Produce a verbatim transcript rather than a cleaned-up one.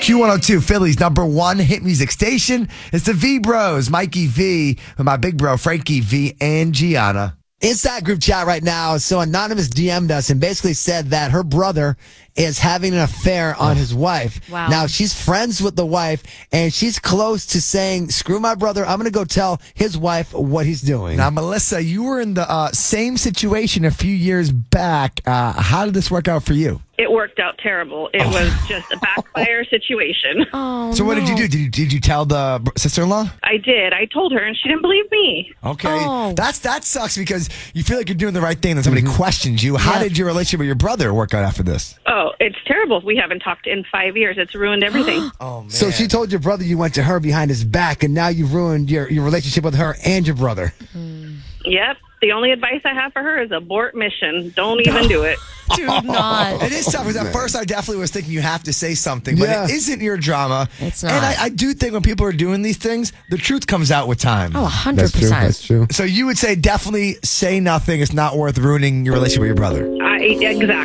Q one oh two, Philly's number one hit music station. It's the V Bros, Mikey V, and my big bro, Frankie V, and Gianna. Inside group chat right now. So Anonymous D M'd us and basically said that her brother is having an affair on his wife. Wow. Now, she's friends with the wife, and she's close to saying, screw my brother, I'm going to go tell his wife what he's doing. Now, Melissa, you were in the uh, same situation a few years back. Uh, how did this work out for you? It worked out terrible. It was just a backfire situation. Oh, So what no. did you do? Did you, did you tell the br- sister-in-law? I did. I told her, and she didn't believe me. Okay. Oh. That's That sucks because you feel like you're doing the right thing and somebody questions you. How Yeah. did your relationship with your brother work out after this? Oh, it's terrible. We haven't talked in five years. It's ruined everything. Oh, man. So she told your brother you went to her behind his back, and now you've ruined your, your relationship with her and your brother. Yep. The only advice I have for her is abort mission. Don't even do it. Do not. It is tough because at first I definitely was thinking you have to say something, but Yeah. it isn't your drama. It's And not. I, I do think when people are doing these things, the truth comes out with time. Oh, one hundred percent. true. So you would say definitely say nothing. It's not worth ruining your relationship with your brother. I exactly.